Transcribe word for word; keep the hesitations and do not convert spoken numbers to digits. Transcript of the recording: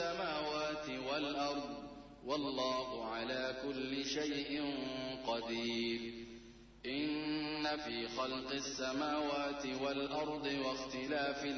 السماوات والأرض والله على كل شيء قدير إن في خلق السماوات والأرض واختلاف